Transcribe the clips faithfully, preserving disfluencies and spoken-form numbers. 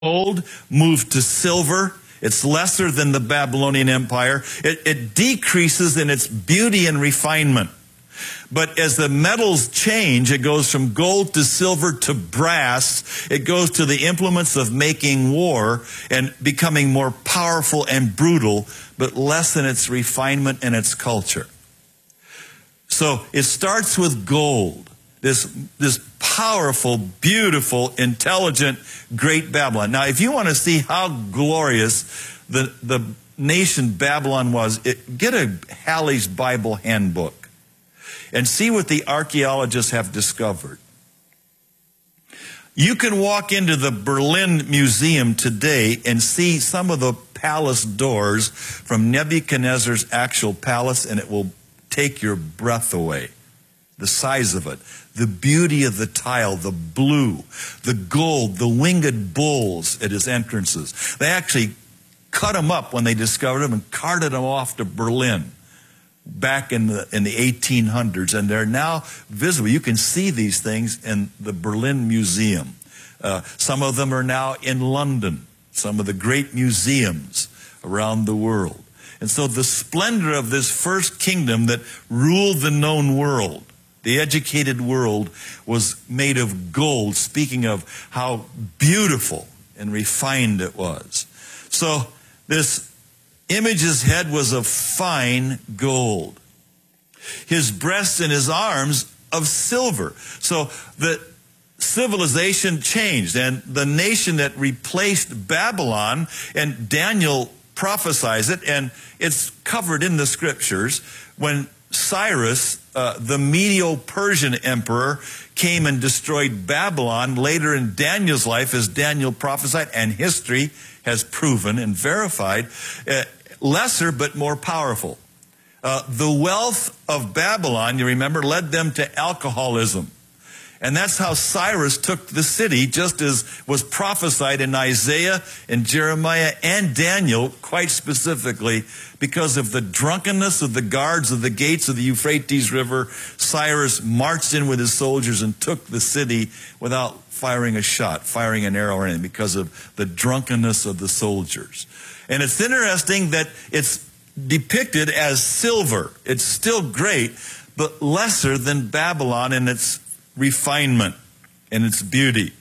gold moved to silver. It's lesser than the Babylonian Empire. It, it decreases in its beauty and refinement. But as the metals change, it goes from gold to silver to brass. It goes to the implements of making war and becoming more powerful and brutal, but less in its refinement and its culture. So it starts with gold. This, this powerful, beautiful, intelligent, great Babylon. Now, if you want to see how glorious the, the nation Babylon was, it, get a Halley's Bible Handbook and see what the archaeologists have discovered. You can walk into the Berlin Museum today and see some of the palace doors from Nebuchadnezzar's actual palace, and it will take your breath away. The size of it, the beauty of the tile, the blue, the gold, the winged bulls at his entrances. They actually cut them up when they discovered them and carted them off to Berlin back in the, in the eighteen hundreds, and they're now visible. You can see these things in the Berlin Museum. Uh, some of them are now in London, some of the great museums around the world. And so the splendor of this first kingdom that ruled the known world, the educated world, was made of gold, speaking of how beautiful and refined it was. So this image's head was of fine gold. His breast and his arms of silver. So the civilization changed, and the nation that replaced Babylon, and Daniel prophesies it, and it's covered in the scriptures, when Cyrus, uh, the Medo-Persian emperor, came and destroyed Babylon later in Daniel's life, as Daniel prophesied, and history has proven and verified, uh, lesser but more powerful. Uh, the wealth of Babylon, you remember, led them to alcoholism. And that's how Cyrus took the city, just as was prophesied in Isaiah and Jeremiah and Daniel, quite specifically, because of the drunkenness of the guards of the gates of the Euphrates River. Cyrus marched in with his soldiers and took the city without firing a shot, firing an arrow or anything, because of the drunkenness of the soldiers. And it's interesting that it's depicted as silver. It's still great, but lesser than Babylon in its refinement and its beauty.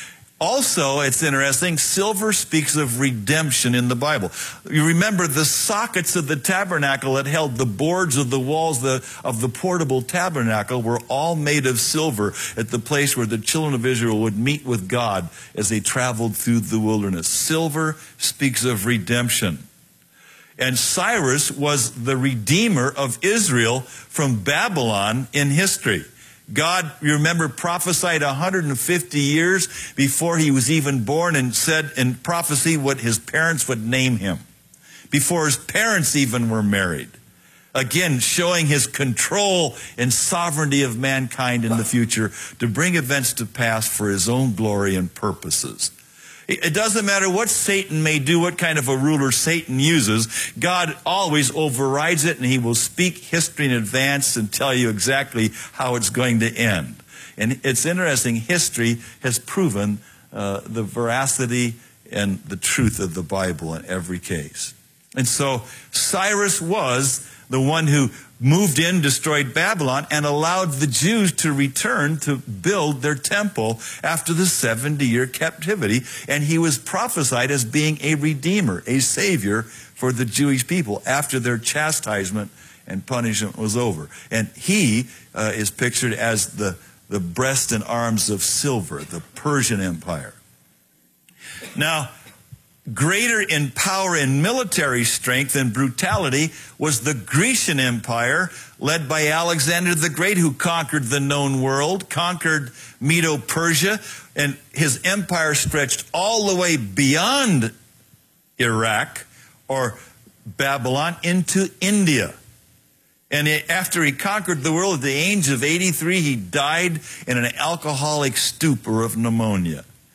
Also, it's interesting, silver speaks of redemption in the Bible. You remember the sockets of the tabernacle that held the boards of the walls the, of the portable tabernacle were all made of silver at the place where the children of Israel would meet with God as they traveled through the wilderness. Silver speaks of redemption. And Cyrus was the redeemer of Israel from Babylon in history. God, you remember, prophesied one hundred fifty years before he was even born, and said in prophecy what his parents would name him, before his parents even were married. Again, showing his control and sovereignty of mankind in the future to bring events to pass for his own glory and purposes. It doesn't matter what Satan may do, what kind of a ruler Satan uses, God always overrides it, and he will speak history in advance and tell you exactly how it's going to end. And it's interesting, history has proven uh, the veracity and the truth of the Bible in every case. And so Cyrus was the one who moved in, destroyed Babylon, and allowed the Jews to return to build their temple after the seventy-year captivity. And he was prophesied as being a redeemer, a savior for the Jewish people after their chastisement and punishment was over. And he uh, is pictured as the, the breast and arms of silver, the Persian Empire. Now, greater in power and military strength and brutality was the Grecian Empire, led by Alexander the Great, who conquered the known world, conquered Medo-Persia, and his empire stretched all the way beyond Iraq or Babylon into India. And after he conquered the world at the age of eighty-three, he died in an alcoholic stupor of pneumonia.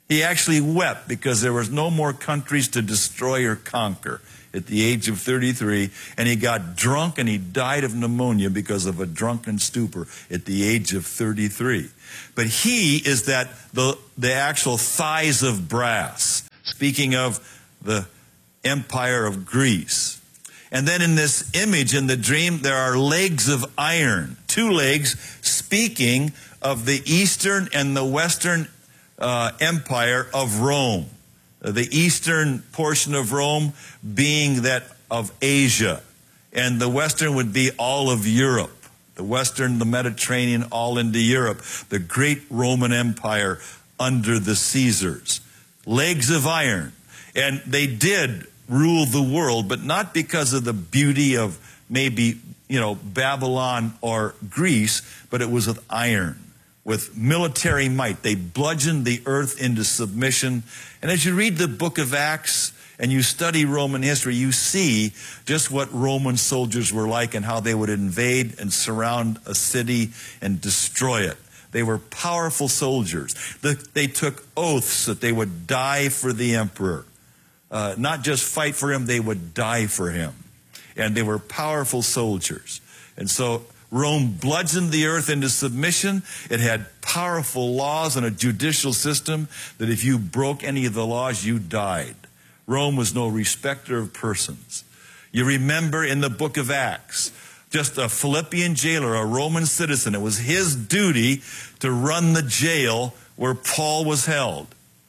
He actually wept because there was no more countries to destroy or conquer at the age of thirty-three. And he got drunk and he died of pneumonia because of a drunken stupor at the age of thirty-three. But he is that the, the actual thighs of brass, speaking of the empire of Greece. And then in this image, in the dream, there are legs of iron, two legs, speaking of the eastern and the western uh, empire of Rome. The eastern portion of Rome being that of Asia, and the western would be all of Europe. The western, the Mediterranean, all into Europe. The great Roman Empire under the Caesars. Legs of iron. And they did rule the world, but not because of the beauty of maybe, you know, Babylon or Greece, but it was with iron, with military might. They bludgeoned the earth into submission. And as you read the book of Acts and you study Roman history, you see just what Roman soldiers were like and how they would invade and surround a city and destroy it. They were powerful soldiers. They took oaths that they would die for the emperor. Uh, not just fight for him, they would die for him. And they were powerful soldiers. And so Rome bludgeoned the earth into submission. It had powerful laws and a judicial system that if you broke any of the laws, you died. Rome was no respecter of persons. You remember in the book of Acts, just a Philippian jailer, a Roman citizen, it was his duty to run the jail where Paul was held.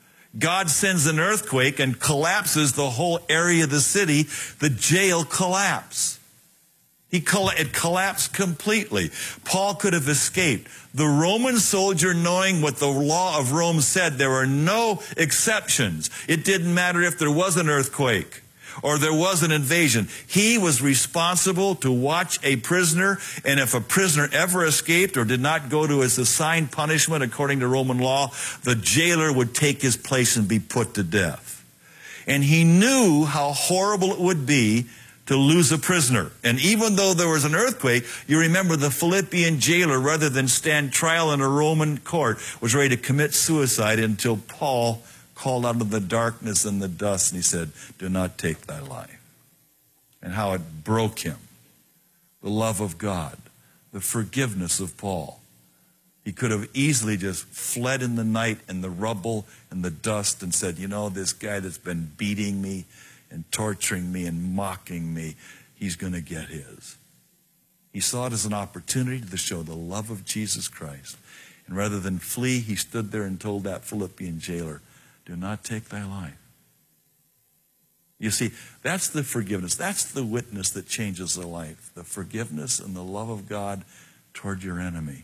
God sends an earthquake and collapses the whole area of the city. The jail collapsed. He coll- it collapsed completely. Paul could have escaped. The Roman soldier, knowing what the law of Rome said, there were no exceptions. It didn't matter if there was an earthquake or there was an invasion. He was responsible to watch a prisoner, and if a prisoner ever escaped or did not go to his assigned punishment according to Roman law, the jailer would take his place and be put to death. And he knew how horrible it would be to lose a prisoner. And even though there was an earthquake, you remember the Philippian jailer, rather than stand trial in a Roman court, was ready to commit suicide until Paul called out of the darkness and the dust, and he said, "Do not take thy life." And how it broke him. The love of God, the forgiveness of Paul. He could have easily just fled in the night in the rubble and the dust and said, you know, this guy that's been beating me and torturing me and mocking me, he's going to get his. He saw it as an opportunity to show the love of Jesus Christ. And rather than flee, he stood there and told that Philippian jailer, "Do not take thy life." You see, that's the forgiveness. That's the witness that changes a life. The forgiveness and the love of God toward your enemy.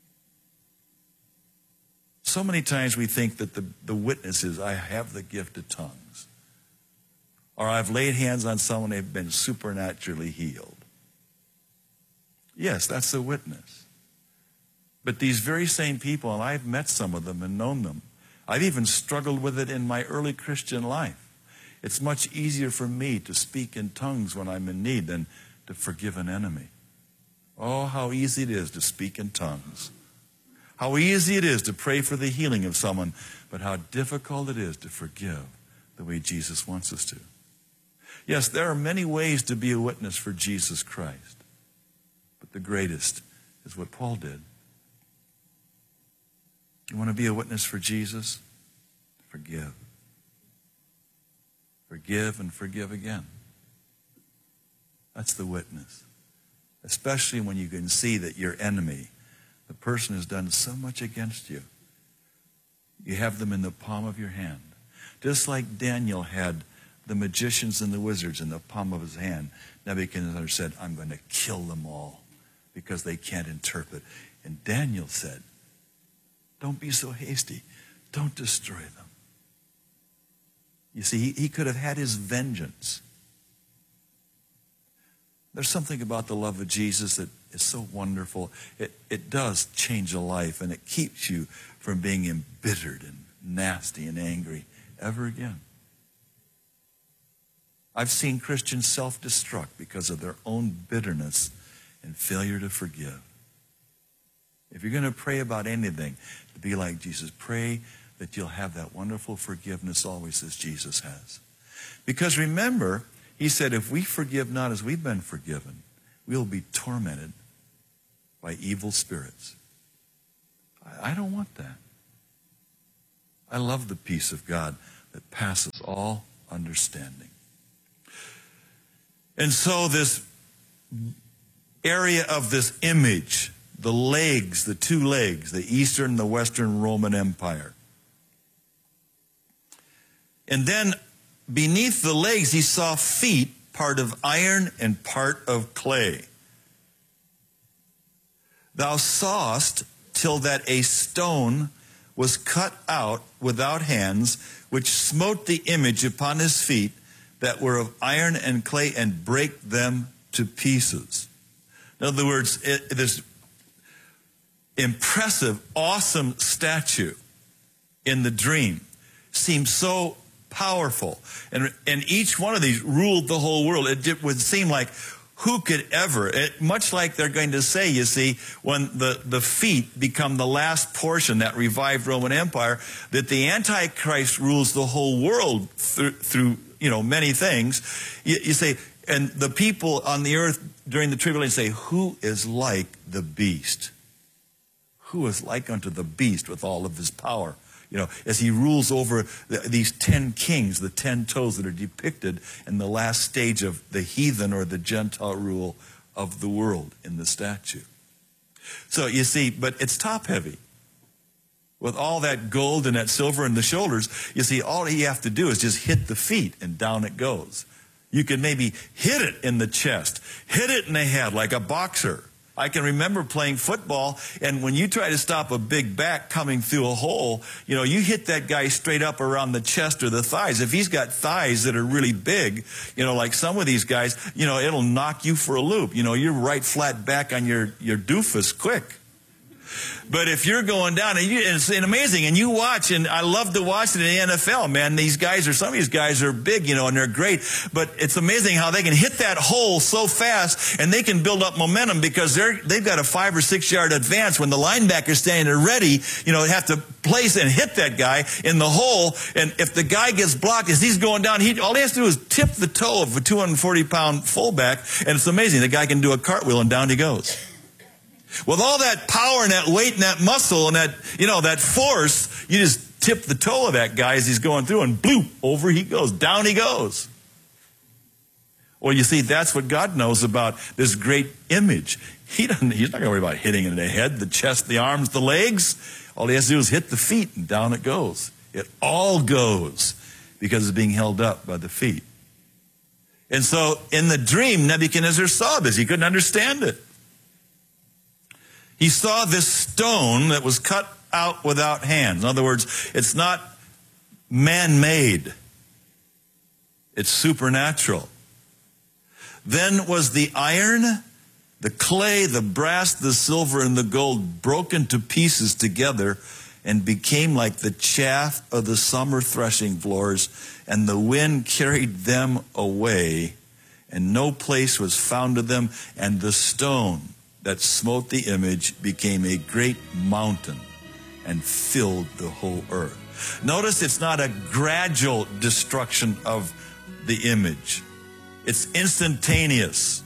So many times we think that the, the witness is, I have the gift of tongues. Or I've laid hands on someone, they've been supernaturally healed. Yes, that's the witness. But these very same people, and I've met some of them and known them, I've even struggled with it in my early Christian life. It's much easier for me to speak in tongues when I'm in need than to forgive an enemy. Oh, how easy it is to speak in tongues. How easy it is to pray for the healing of someone, but how difficult it is to forgive the way Jesus wants us to. Yes, there are many ways to be a witness for Jesus Christ, but the greatest is what Paul did. You want to be a witness for Jesus? Forgive. Forgive and forgive again. That's the witness. Especially when you can see that your enemy, the person has done so much against you, you have them in the palm of your hand. Just like Daniel had the magicians and the wizards in the palm of his hand, Nebuchadnezzar said, I'm going to kill them all because they can't interpret. And Daniel said, don't be so hasty. Don't destroy them. You see, he, he could have had his vengeance. There's something about the love of Jesus that is so wonderful. It, it does change a life, and it keeps you from being embittered and nasty and angry ever again. I've seen Christians self-destruct because of their own bitterness and failure to forgive. If you're going to pray about anything, to be like Jesus, pray that you'll have that wonderful forgiveness always as Jesus has. Because remember, he said, if we forgive not as we've been forgiven, we'll be tormented by evil spirits. I don't want that. I love the peace of God that passes all understanding. And so this area of this image, the legs, the two legs, the Eastern and the Western Roman Empire. And then beneath the legs he saw feet, part of iron and part of clay. Thou sawest till that a stone was cut out without hands, which smote the image upon his feet that were of iron and clay, and brake them to pieces. In other words, it, this impressive, awesome statue in the dream seemed so powerful. And, and each one of these ruled the whole world. It, it would seem like, who could ever, it, much like they're going to say, you see, when the, the feet become the last portion, that revived Roman Empire, that the Antichrist rules the whole world through, through you know, many things. You, you say, and the people on the earth during the tribulation say, who is like the beast? Who is like unto the beast with all of his power? You know, as he rules over the, these ten kings, the ten toes that are depicted in the last stage of the heathen or the Gentile rule of the world in the statue. So you see, but it's top heavy. With all that gold and that silver in the shoulders, you see, all you have to do is just hit the feet and down it goes. You can maybe hit it in the chest, hit it in the head like a boxer. I can remember playing football, and when you try to stop a big back coming through a hole, you know, you hit that guy straight up around the chest or the thighs. If he's got thighs that are really big, you know, like some of these guys, you know, it'll knock you for a loop. You know, you're right flat back on your, your doofus quick. But if you're going down, and, you, and it's amazing, and you watch, and I love to watch it in the N F L, man. These guys are, some of these guys are big, you know, and they're great. But it's amazing how they can hit that hole so fast, and they can build up momentum because they're, they've got a five or six yard advance. When the linebacker's standing there ready, you know, they have to place and hit that guy in the hole. And if the guy gets blocked as he's going down, he, all he has to do is tip the toe of a two hundred forty pound fullback, and it's amazing. The guy can do a cartwheel, and down he goes. With all that power and that weight and that muscle and that, you know, that force, you just tip the toe of that guy as he's going through, and bloop, over he goes, down he goes. Well, you see, that's what God knows about this great image. He doesn't, he's not going to worry about hitting it in the head, the chest, the arms, the legs. All he has to do is hit the feet, and down it goes. It all goes because it's being held up by the feet. And so in the dream, Nebuchadnezzar saw this. He couldn't understand it. He saw this stone that was cut out without hands. In other words, it's not man-made. It's supernatural. Then was the iron, the clay, the brass, the silver, and the gold broken to pieces together and became like the chaff of the summer threshing floors, and the wind carried them away, and no place was found of them, and the stone that smote the image became a great mountain and filled the whole earth. Notice it's not a gradual destruction of the image. It's instantaneous.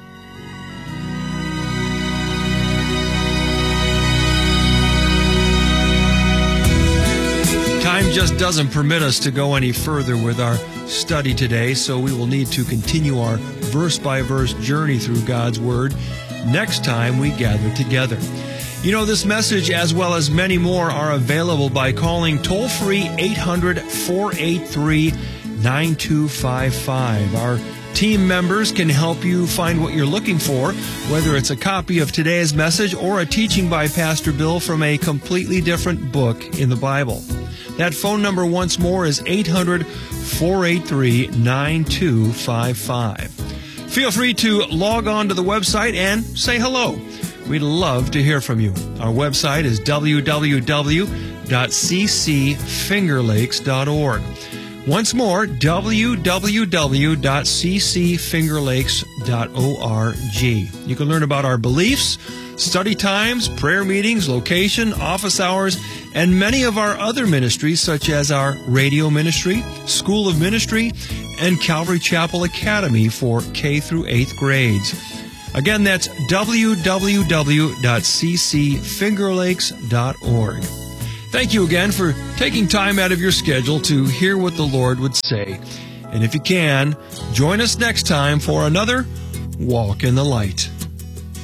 Time just doesn't permit us to go any further with our study today, so we will need to continue our verse-by-verse journey through God's Word next time we gather together. You know, this message, as well as many more, are available by calling toll-free eight hundred, four eight three, nine two five five. Our team members can help you find what you're looking for, whether it's a copy of today's message or a teaching by Pastor Bill from a completely different book in the Bible. That phone number once more is eight hundred, four eight three, nine two five five. Feel free to log on to the website and say hello. We'd love to hear from you. Our website is w w w dot c c finger lakes dot org. Once more, w w w dot c c finger lakes dot org. You can learn about our beliefs, study times, prayer meetings, location, office hours, and many of our other ministries, such as our radio ministry, School of Ministry, and Calvary Chapel Academy for K through eighth grades. Again, that's w w w dot c c finger lakes dot org. Thank you again for taking time out of your schedule to hear what the Lord would say. And if you can, join us next time for another Walk in the Light.